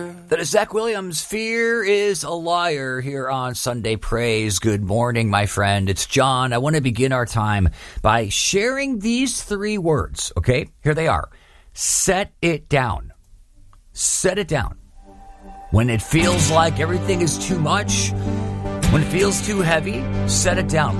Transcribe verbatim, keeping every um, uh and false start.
That is Zach Williams. Fear is a liar here on Sunday Praise. Good morning, my friend. It's John. I want to begin our time by sharing these three words, okay? Here they are. Set it down. Set it down. When it feels like everything is too much, when it feels too heavy, set it down.